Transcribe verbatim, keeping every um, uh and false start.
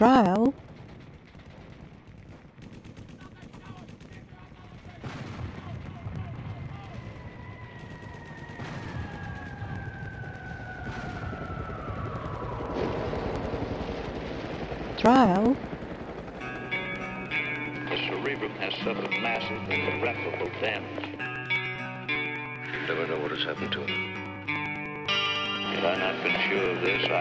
Trial? Trial? The cerebrum has suffered massive and irreparable damage. You never know what has happened to him. Had I not been sure of this, I